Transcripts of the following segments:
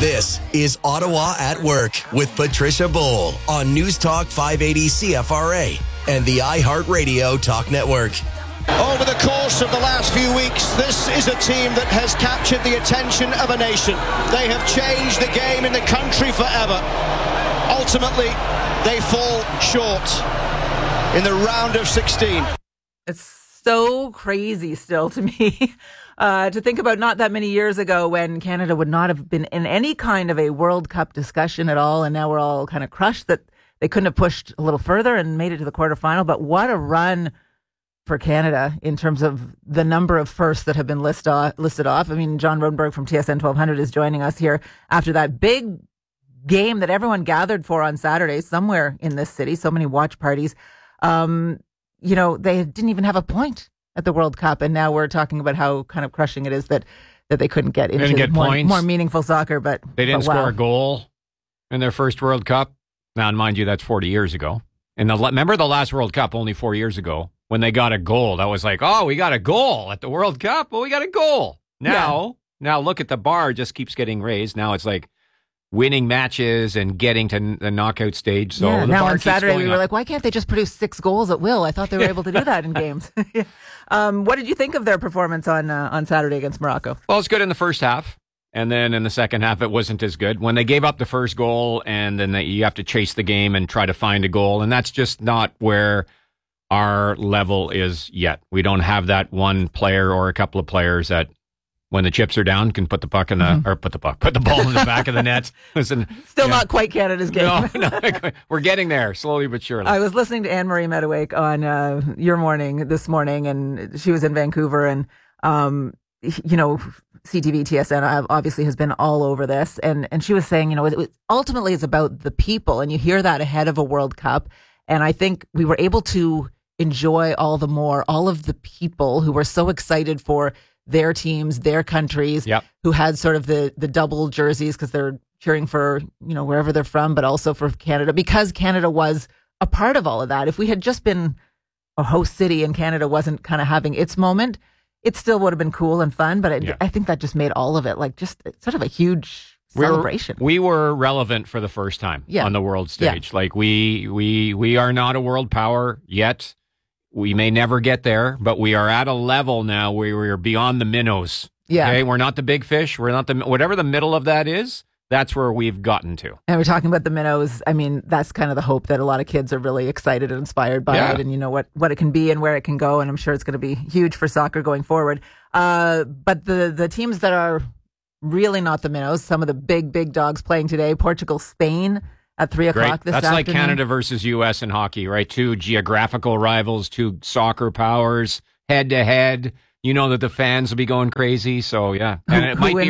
This is Ottawa at Work with Patricia Bowl on News Talk 580 CFRA and the iHeartRadio Talk Network. Over the course of the last few weeks, this is a team that has captured the attention of a nation. They have changed the game in the country forever. Ultimately, they fall short in the round of 16. It's so crazy still to me to think about not that many years ago when Canada would not have been in any kind of a World Cup discussion at all. And now we're all kind of crushed that they couldn't have pushed a little further and made it to the quarterfinal. But what a run for Canada in terms of the number of firsts that have been listed off. I mean, John Rodenberg from TSN 1200 is joining us here after that big game that everyone gathered for on Saturday somewhere in this city. So many watch parties. You know, they didn't even have a point at the World Cup. And now we're talking about how kind of crushing it is that they couldn't get into more meaningful soccer. But they didn't score a goal in their first World Cup. Now, mind you, that's 40 years ago. And remember the last World Cup only 4 years ago when they got a goal. That was like, oh, we got a goal at the World Cup. Well, we got a goal. Now look at the bar just keeps getting raised. Now it's like winning matches and getting to the knockout stage. So the now bar on Saturday we were up. like, why can't they just produce 6 goals at will? I thought they were able to do that in games. What did you think of their performance on Saturday against Morocco? Well, it's good in the first half. And then in the second half, it wasn't as good. When they gave up the first goal and then you have to chase the game and try to find a goal. And that's just not where our level is yet. We don't have that one player or a couple of players that when the chips are down, can put the puck in put the ball in the back of the net. Listen, still not quite Canada's game. No, we're getting there slowly but surely. I was listening to Anne-Marie Medawake on Your Morning this morning, and she was in Vancouver, and you know, CTV TSN obviously has been all over this, and she was saying, you know, ultimately it's about the people, and you hear that ahead of a World Cup, and I think we were able to enjoy all of the people who were so excited for their teams, their countries, who had sort of the double jerseys because they're cheering for, you know, wherever they're from, but also for Canada, because Canada was a part of all of that. If we had just been a host city and Canada wasn't kind of having its moment, it still would have been cool and fun. But I think that just made all of it like just sort of a huge celebration. We were relevant for the first time on the world stage. Like we are not a world power yet. We may never get there, but we are at a level now where we're beyond the minnows. Yeah. Okay? We're not the big fish. We're not whatever the middle of that is, that's where we've gotten to. And we're talking about the minnows. I mean, that's kind of the hope that a lot of kids are really excited and inspired by it, and you know what it can be and where it can go. And I'm sure it's going to be huge for soccer going forward. But the teams that are really not the minnows, some of the big dogs playing today, Portugal, Spain, at 3 o'clock this afternoon. That's like Canada versus U.S. in hockey, right? 2 geographical rivals, 2 soccer powers, head to head. You know that the fans will be going crazy. So yeah, and it might be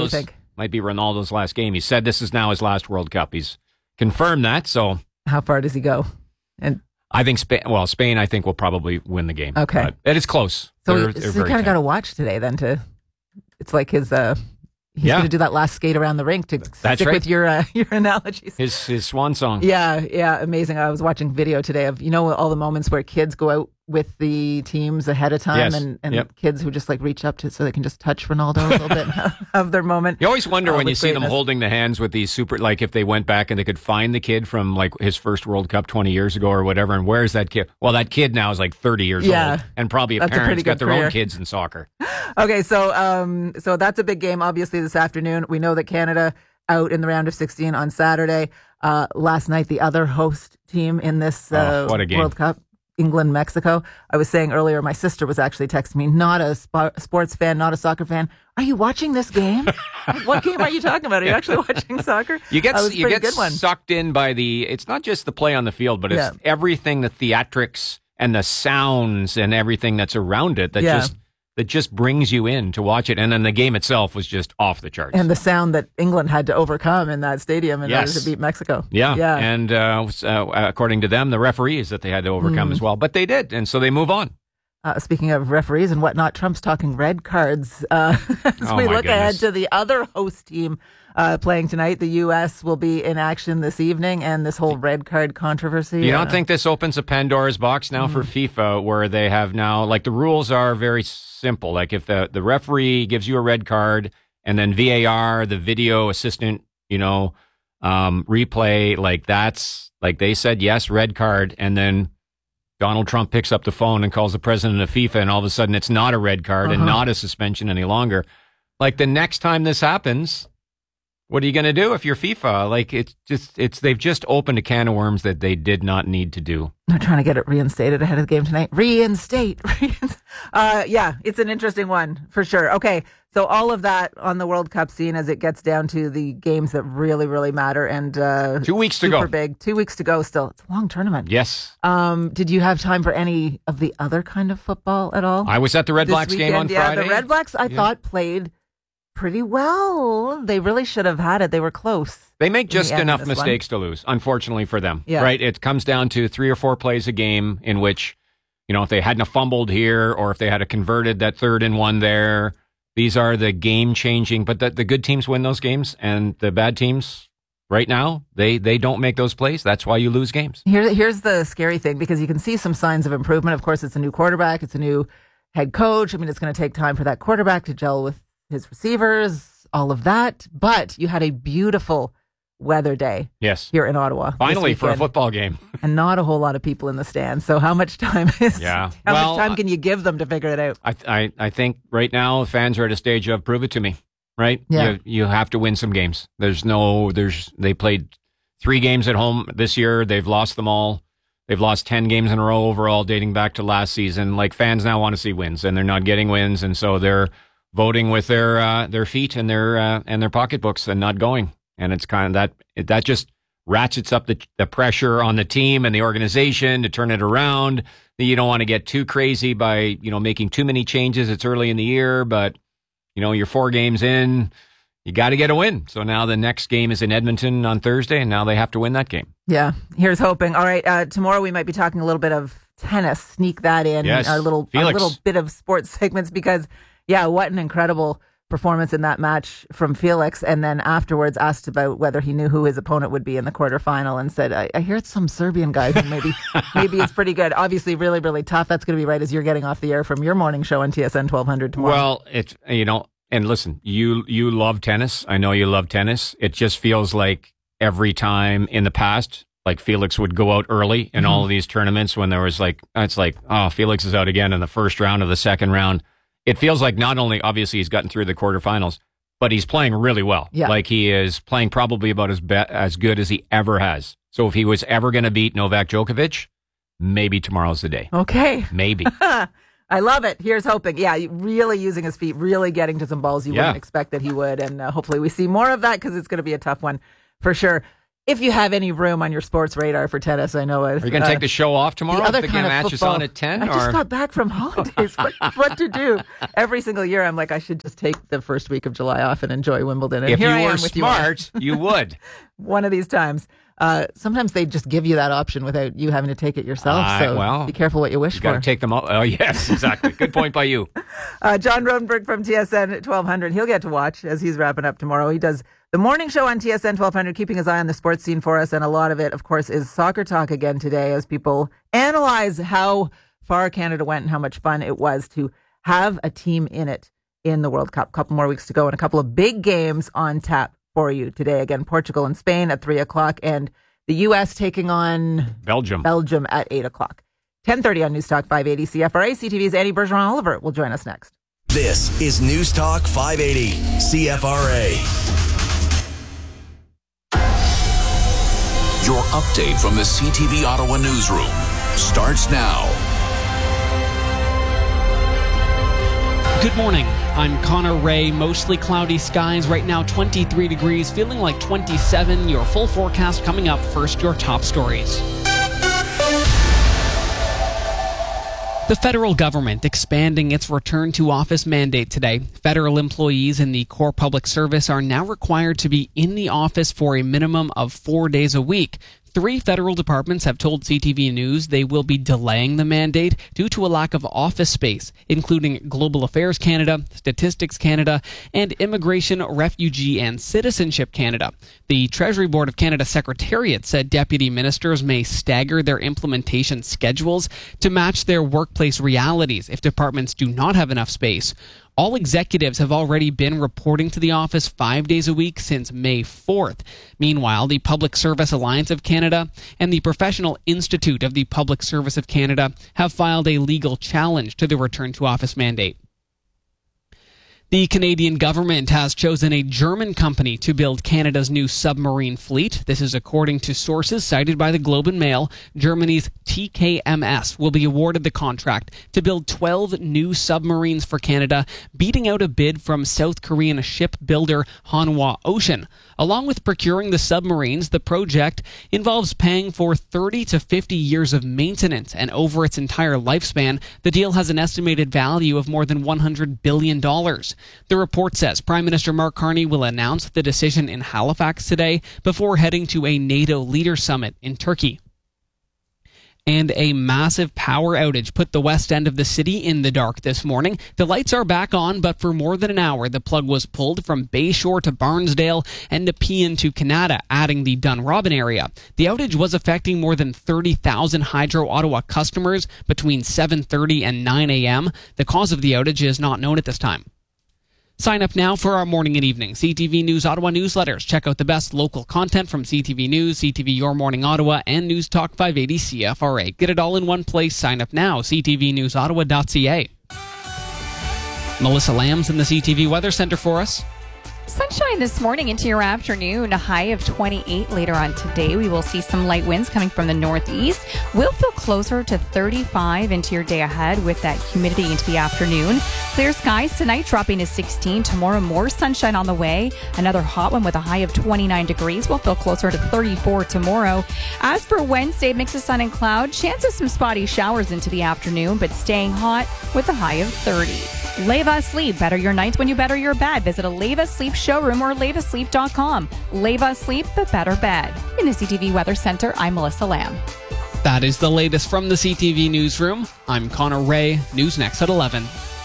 Ronaldo's last game. He said this is now his last World Cup. He's confirmed that. So how far does he go? And I think Spain. I think will probably win the game. Okay, but it is close. So you kind of got to watch today then. It's like his. He's going to do that last skate around the rink to stick with your analogies. His swan song. Yeah, amazing. I was watching video today of, you know, all the moments where kids go out with the teams ahead of time and kids who just like reach up to so they can just touch Ronaldo a little bit of their moment. You always wonder when you see them holding the hands with these like if they went back and they could find the kid from like his first World Cup 20 years ago or whatever, and where's that kid? Well, that kid now is like 30 years old and probably a parent's got their own kids in soccer. Okay, so that's a big game obviously this afternoon. We know that Canada out in the round of 16 on Saturday. Last night, the other host team in this World Cup, England, Mexico. I was saying earlier, my sister was actually texting me, not a sports fan, not a soccer fan. Are you watching this game? What game are you talking about? Are you actually watching soccer? You get sucked in by it's not just the play on the field, but it's everything, the theatrics and the sounds and everything that's around it that just brings you in to watch it. And then the game itself was just off the charts. And the sound that England had to overcome in that stadium in order to beat Mexico. Yeah. And according to them, the referees that they had to overcome as well. But they did. And so they move on. Speaking of referees and whatnot, Trump's talking red cards. As we look ahead to the other host team playing tonight, the U.S. will be in action this evening, and this whole red card controversy. You don't think this opens a Pandora's box now for FIFA, where they have now, like the rules are very simple. Like if the referee gives you a red card And then VAR, the video assistant, replay, like that's like they said, yes, red card. And then Donald Trump picks up the phone and calls the president of FIFA, and all of a sudden it's not a red card and not a suspension any longer. Like the next time this happens, what are you going to do if you're FIFA? Like they've just opened a can of worms that they did not need to do. They're trying to get it reinstated ahead of the game tonight. Reinstate. Yeah, it's an interesting one for sure. Okay, so all of that on the World Cup scene as it gets down to the games that really, really matter. And 2 weeks to go. Super big. 2 weeks to go still. It's a long tournament. Yes. Did you have time for any of the other kind of football at all? I was at the Red Blacks game on Friday. The Red Blacks, I thought, played pretty well. They really should have had it. They were close. They make just enough mistakes to lose, unfortunately for them. Yeah. Right? It comes down to 3 or 4 plays a game in which, if they hadn't fumbled here or if they had converted that 3rd and 1 there, these are the game-changing. But the good teams win those games, and the bad teams right now, they don't make those plays. That's why you lose games. Here's the scary thing, because you can see some signs of improvement. Of course, it's a new quarterback. It's a new head coach. I mean, it's going to take time for that quarterback to gel with his receivers, all of that. But you had a beautiful weather day here in Ottawa. Finally, for a football game. And not a whole lot of people in the stands. So how much time much time can you give them to figure it out? I think right now fans are at a stage of prove it to me, right? Yeah. You have to win some games. They played 3 games at home this year. They've lost them all. They've lost 10 games in a row overall dating back to last season. Like, fans now want to see wins, and they're not getting wins, and so they're voting with their feet and their pocketbooks and not going. And it's kind of that just ratchets up the pressure on the team and the organization to turn it around. You don't want to get too crazy by, making too many changes. It's early in the year, but, you're 4 games in. You got to get a win. So now the next game is in Edmonton on Thursday, and now they have to win that game. Yeah, here's hoping. All right, tomorrow we might be talking a little bit of tennis. Sneak that in. Yes. Our little bit of sports segments because, what an incredible performance in that match from Felix. And then afterwards asked about whether he knew who his opponent would be in the quarterfinal and said, I hear it's some Serbian guy who maybe is pretty good. Obviously, really, really tough. That's going to be right as you're getting off the air from your morning show on TSN 1200 tomorrow. Well, it's, and listen, you love tennis. I know you love tennis. It just feels like every time in the past, like Felix would go out early in all of these tournaments when there was Felix is out again in the first round of the second round. It feels like not only, obviously, he's gotten through the quarterfinals, but he's playing really well. Yeah. Like, he is playing probably about as good as he ever has. So if he was ever going to beat Novak Djokovic, maybe tomorrow's the day. Okay. Maybe. I love it. Here's hoping. Yeah, really using his feet, really getting to some balls you wouldn't expect that he would. And hopefully we see more of that because it's going to be a tough one for sure. If you have any room on your sports radar for tennis, I know it. Are you going to take the show off tomorrow? The other the kind of match football. Is on at 10? I just got back from holidays. What to do? Every single year, I'm like, I should just take the first week of July off and enjoy Wimbledon. And if here you were smart, you would. One of these times. Sometimes they just give you that option without you having to take it yourself. So be careful what you wish for. You got to take them all. Oh, yes, exactly. Good point by you. John Rodenberg from TSN 1200. He'll get to watch as he's wrapping up tomorrow. He does the morning show on TSN 1200, keeping his eye on the sports scene for us. And a lot of it, of course, is soccer talk again today as people analyze how far Canada went and how much fun it was to have a team in it in the World Cup. A couple more weeks to go and a couple of big games on tap for you today. Again, Portugal and Spain at 3 o'clock and the U.S. taking on Belgium at 8 o'clock. 10:30 on News Talk 580 CFRA. CTV's Annie Bergeron-Oliver will join us next. This is News Talk 580 CFRA. Your update from the CTV Ottawa newsroom starts now. Good morning. I'm Connor Ray. Mostly cloudy skies. Right now, 23 degrees, feeling like 27. Your full forecast coming up. First, your top stories. The federal government expanding its return to office mandate today. Federal employees in the core public service are now required to be in the office for a minimum of 4 days a week. 3 federal departments have told CTV News they will be delaying the mandate due to a lack of office space, including Global Affairs Canada, Statistics Canada, and Immigration, Refugee and Citizenship Canada. The Treasury Board of Canada Secretariat said deputy ministers may stagger their implementation schedules to match their workplace realities if departments do not have enough space. All executives have already been reporting to the office 5 days a week since May 4th. Meanwhile, the Public Service Alliance of Canada and the Professional Institute of the Public Service of Canada have filed a legal challenge to the return to office mandate. The Canadian government has chosen a German company to build Canada's new submarine fleet. This is according to sources cited by the Globe and Mail. Germany's TKMS will be awarded the contract to build 12 new submarines for Canada, beating out a bid from South Korean shipbuilder Hanwha Ocean. Along with procuring the submarines, the project involves paying for 30 to 50 years of maintenance, and over its entire lifespan, the deal has an estimated value of more than $100 billion. The report says Prime Minister Mark Carney will announce the decision in Halifax today before heading to a NATO leader summit in Turkey. And a massive power outage put the west end of the city in the dark this morning. The lights are back on, but for more than an hour, the plug was pulled from Bayshore to Barnsdale and Nepean to Canada, adding the Dunrobin area. The outage was affecting more than 30,000 Hydro Ottawa customers between 7:30 and 9 a.m. The cause of the outage is not known at this time. Sign up now for our morning and evening CTV News Ottawa newsletters. Check out the best local content from CTV News, CTV Your Morning Ottawa, and News Talk 580 CFRA. Get it all in one place. Sign up now, ctvnewsottawa.ca. Melissa Lamb's in the CTV Weather Center for us. Sunshine this morning into your afternoon, a high of 28 later on today. We will see some light winds coming from the northeast. We'll feel closer to 35 into your day ahead with that humidity into the afternoon. Clear skies tonight, dropping to 16. Tomorrow, more sunshine on the way. Another hot one with a high of 29 degrees. We'll feel closer to 34 tomorrow. As for Wednesday, mix of sun and cloud. Chance of some spotty showers into the afternoon, but staying hot with a high of 30. Leva Sleep. Better your nights when you better your bed. Visit a Leva Sleep showroom or levasleep.com. Leva Sleep, the better bed. In the CTV Weather Center, I'm Melissa Lamb. That is the latest from the CTV Newsroom. I'm Connor Ray. News next at 11.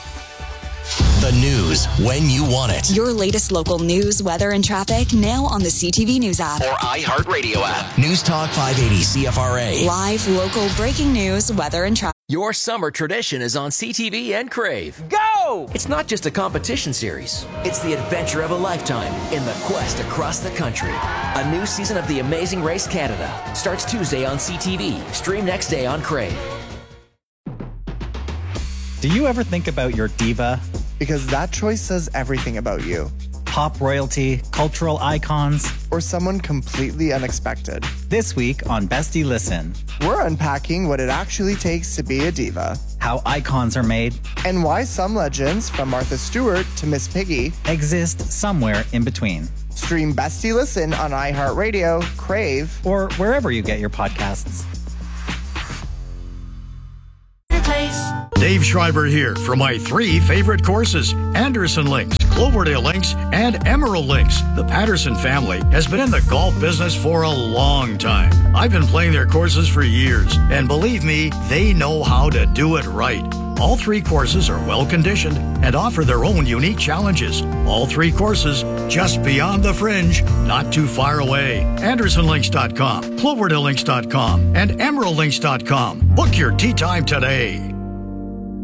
The news when you want it. Your latest local news, weather, and traffic now on the CTV News app. Or iHeartRadio app. News Talk 580 CFRA. Live, local, breaking news, weather, and traffic. Your summer tradition is on CTV and Crave. Go! It's not just a competition series. It's the adventure of a lifetime in the quest across the country. A new season of The Amazing Race Canada starts Tuesday on CTV. Stream next day on Crave. Do you ever think about your diva? Because that choice says everything about you. Pop royalty, cultural icons, or someone completely unexpected. This week on Bestie Listen, we're unpacking what it actually takes to be a diva, how icons are made, and why some legends, from Martha Stewart to Miss Piggy, exist somewhere in between. Stream Bestie Listen on iHeartRadio, Crave, or wherever you get your podcasts. Dave Schreiber here for my 3 favorite courses: Anderson Links, Cloverdale Links, and Emerald Links. The Patterson family has been in the golf business for a long time. I've been playing their courses for years, and believe me, they know how to do it right. All 3 courses are well-conditioned and offer their own unique challenges. All 3 courses just beyond the fringe, not too far away. AndersonLinks.com, CloverdaleLinks.com, and EmeraldLinks.com. Book your tee time today.